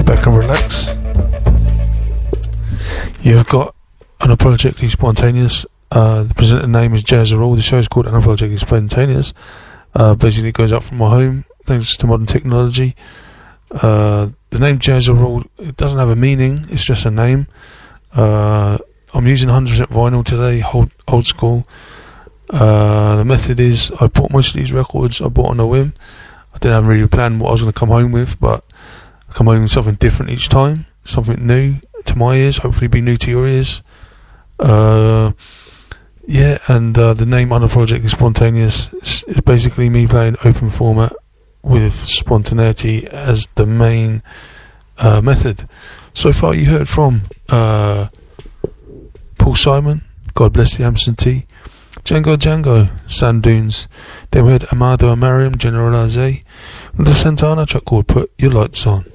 sit back and relax. You've got Unapologetically Spontaneous. The presenter name is Jazz Rule. The show is called Unapologetically Spontaneous. Basically it goes out from my home thanks to modern technology. The name Jazz Rule, it doesn't have a meaning, it's just a name. I'm using 100% vinyl today, old school. The method is I bought most of these records I bought on a whim. I didn't really plan what I was going to come home with, but I come home with something different each time, something new to my ears, hopefully be new to your ears. The name Unapologetically Spontaneous is basically me playing open format with spontaneity as the main method. So far you heard from Paul Simon, God Bless the Absentee, Django, Sand Dunes. Then we heard Amado Amariam, Generalize, and the Santana track called Put Your Lights On.